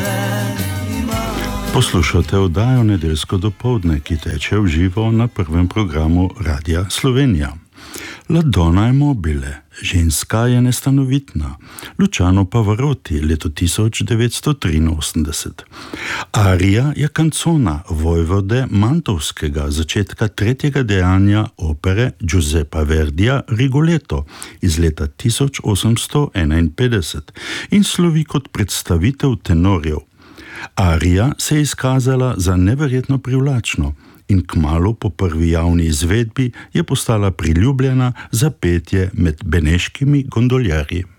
Poslušate oddajo Nedeljsko dopoldne, ki teče v živo na prvem programu Radia Slovenija. La donna è mobile, ženska je nestanovitna, Luciano Pavarotti, leto 1983. Arija je kancona vojvode Mantovskega, začetka tretjega dejanja opere Giuseppa Verdija Rigoletto iz leta 1851 in slovi kot predstavitev tenorjev. Arija se je izkazala za neverjetno privlačno in kmalu po prvi javni izvedbi je postala priljubljena za petje med beneškimi gondoljerji.